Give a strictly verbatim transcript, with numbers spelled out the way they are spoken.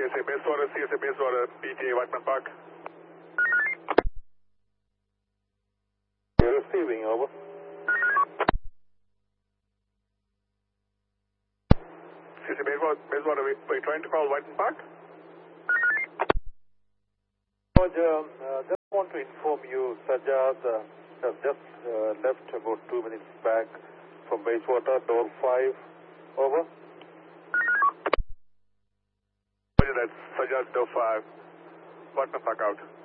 S A Basewater, C S A Basewater, P T A Whiteman Park. You're receiving, over. C S A Basewater, Basewater, we, we're trying to call Whiteman Park? Roger, uh, just want to inform you, Sajjad uh, has just uh, left about two minutes back from Basewater, door five, over. Roger that, Sajjad, door five, Whiteman Park out.